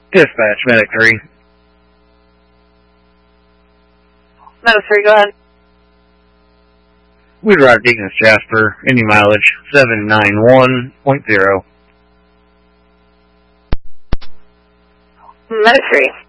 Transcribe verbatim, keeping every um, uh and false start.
Dispatch, Medic three. Medic three, go ahead. We arrived at Ignis Jasper, Indy mileage seven nine one point zero. Medic three.